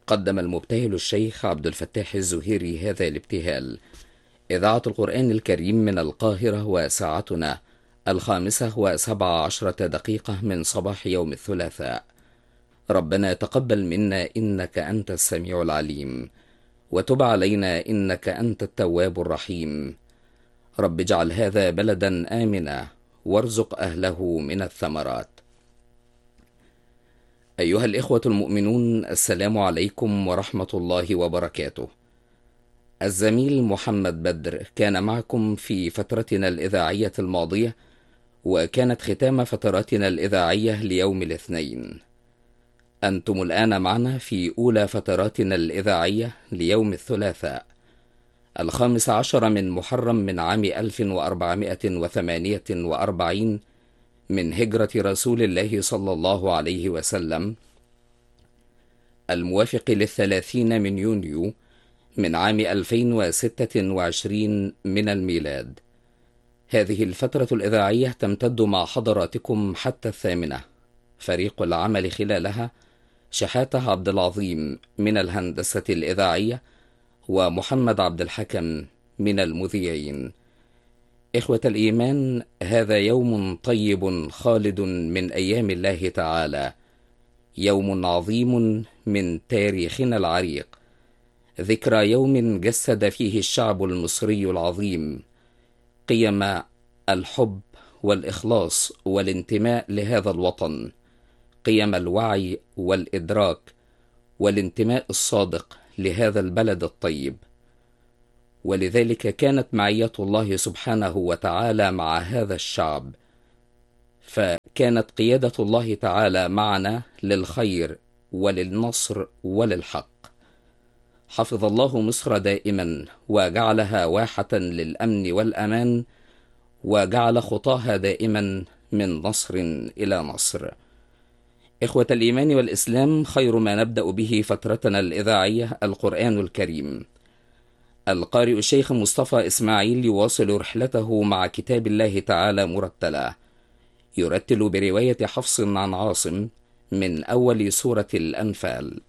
قدم المبتهل الشيخ عبد الفتاح الزهيري هذا الابتهال. إذاعة القرآن الكريم من القاهرة، وساعتنا 5:17 من صباح يوم الثلاثاء. ربنا تقبل منا إنك أنت السميع العليم، وتب علينا إنك أنت التواب الرحيم. رب اجعل هذا بلدا آمنا، وارزق أهله من الثمرات. أيها الإخوة المؤمنون، السلام عليكم ورحمة الله وبركاته. الزميل محمد بدر كان معكم في فترتنا الإذاعية الماضية، وكانت ختام فتراتنا الإذاعية ليوم الاثنين. أنتم الآن معنا في أولى فتراتنا الإذاعية ليوم الثلاثاء 15 من محرم من عام 1448 من هجرة رسول الله صلى الله عليه وسلم، الموافق 30 من يونيو من عام 2026 من الميلاد. هذه الفترة الإذاعية تمتد مع حضراتكم حتى 8. فريق العمل خلالها: شحاتة عبد العظيم من الهندسة الإذاعية، ومحمد عبد الحكم من المذيعين. إخوة الإيمان، هذا يوم طيب خالد من أيام الله تعالى، يوم عظيم من تاريخنا العريق، ذكرى يوم جسد فيه الشعب المصري العظيم قيم الحب والإخلاص والانتماء لهذا الوطن، قيم الوعي والإدراك والانتماء الصادق لهذا البلد الطيب. ولذلك كانت معية الله سبحانه وتعالى مع هذا الشعب، فكانت قيادة الله تعالى معنا للخير وللنصر وللحق. حفظ الله مصر دائما، وجعلها واحة للأمن والأمان، وجعل خطاها دائما من نصر إلى نصر. إخوة الإيمان والإسلام، خير ما نبدأ به فترتنا الإذاعية القرآن الكريم. القارئ الشيخ مصطفى إسماعيل يواصل رحلته مع كتاب الله تعالى مرتلا، يرتل برواية حفص عن عاصم من أول سورة الأنفال.